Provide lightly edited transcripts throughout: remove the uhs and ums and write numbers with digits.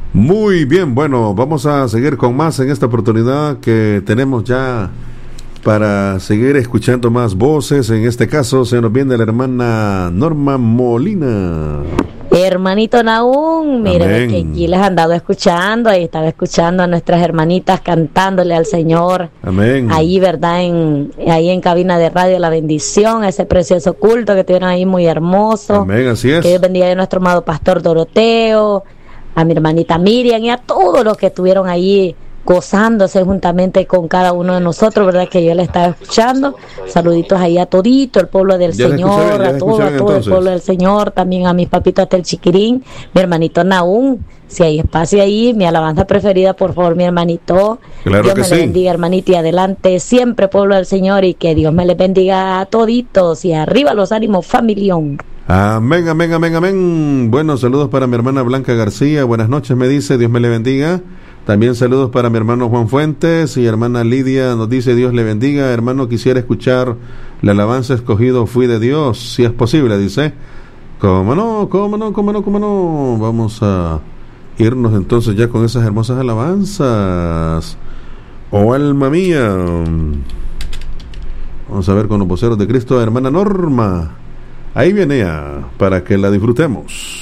Muy bien, bueno, vamos a seguir con más en esta oportunidad que tenemos ya para seguir escuchando más voces. En este caso se nos viene la hermana Norma Molina. Hermanito Nahum, mire Amén. que aquí les han dado escuchando, ahí estaba escuchando a nuestras hermanitas cantándole al Señor. Amén. Ahí, ¿verdad? Ahí en cabina de radio La Bendición, ese precioso culto que tuvieron ahí muy hermoso. Amén, así es. Que Dios bendiga a nuestro amado pastor Doroteo, a mi hermanita Miriam y a todos los que estuvieron ahí gozándose juntamente con cada uno de nosotros, ¿verdad? Que yo le estaba escuchando. Saluditos ahí a todito el pueblo del Ya Señor, a todo el entonces. pueblo del Señor, también a mis papitos hasta el Chiquirín, mi hermanito Nahum, si hay espacio ahí, mi alabanza preferida, por favor, mi hermanito. Claro Dios que me sí. le bendiga, hermanito, y adelante siempre, pueblo del Señor, y que Dios me le bendiga a toditos, y arriba los ánimos, familión. Amén, amén, amén, amén. Buenos saludos para mi hermana Blanca García. Buenas noches, me dice, Dios me le bendiga. También saludos para mi hermano Juan Fuentes y hermana Lidia nos dice, Dios le bendiga. Hermano, quisiera escuchar la alabanza Escogido fui de Dios, si es posible, dice. ¿Cómo no? ¿Cómo no? ¿Cómo no? ¿Cómo no? Vamos a irnos entonces ya con esas hermosas alabanzas. Oh, alma mía. Vamos a ver con los voceros de Cristo, hermana Norma. Ahí viene ella, para que la disfrutemos.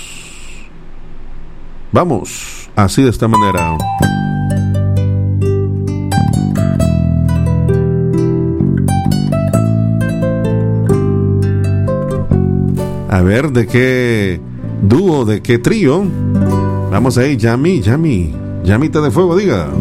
Vamos, así de esta manera. A ver, ¿de qué dúo, de qué trío? Vamos ahí, Yami, llamita de fuego, diga.